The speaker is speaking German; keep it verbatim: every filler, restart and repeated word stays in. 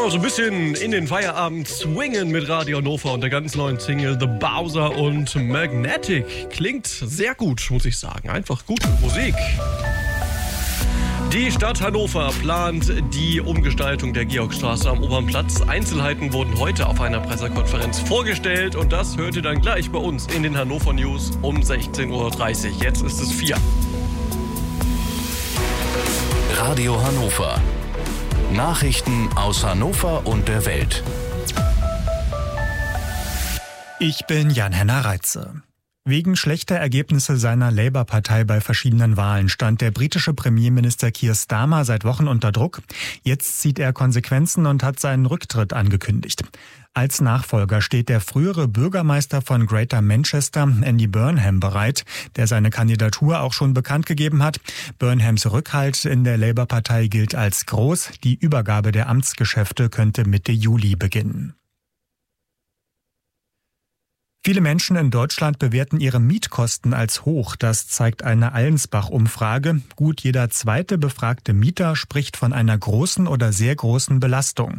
Ja, so ein bisschen in den Feierabend swingen mit Radio Hannover und der ganz neuen Single The Bowser und Magnetic. Klingt sehr gut, muss ich sagen. Einfach gute Musik. Die Stadt Hannover plant die Umgestaltung der Georgstraße am Opernplatz. Einzelheiten wurden heute auf einer Pressekonferenz vorgestellt und das hört ihr dann gleich bei uns in den Hannover News um sechzehn Uhr dreißig. Jetzt ist es vier. Radio Hannover. Nachrichten aus Hannover und der Welt. Ich bin Jan-Henner Reitze. Wegen schlechter Ergebnisse seiner Labour-Partei bei verschiedenen Wahlen stand der britische Premierminister Keir Starmer seit Wochen unter Druck. Jetzt zieht er Konsequenzen und hat seinen Rücktritt angekündigt. Als Nachfolger steht der frühere Bürgermeister von Greater Manchester, Andy Burnham, bereit, der seine Kandidatur auch schon bekannt gegeben hat. Burnhams Rückhalt in der Labour-Partei gilt als groß. Die Übergabe der Amtsgeschäfte könnte Mitte Juli beginnen. Viele Menschen in Deutschland bewerten ihre Mietkosten als hoch. Das zeigt eine Allensbach-Umfrage. Gut jeder zweite befragte Mieter spricht von einer großen oder sehr großen Belastung.